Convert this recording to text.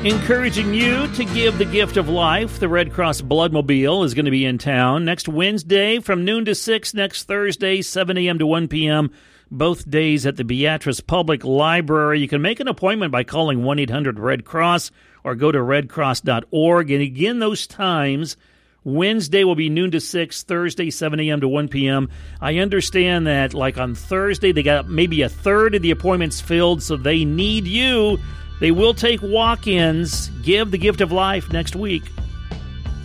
Encouraging you to give the gift of life. The Red Cross Bloodmobile is going to be in town next Wednesday from noon to 6, next Thursday, 7 a.m. to 1 p.m., both days at the Beatrice Public Library. You can make an appointment by calling 1-800-RED-CROSS or go to redcross.org. And again, those times, Wednesday will be noon to 6, Thursday, 7 a.m. to 1 p.m. I understand that, like on Thursday, they got maybe a third of the appointments filled, so they need you. They will take walk-ins. Give the gift of life next week.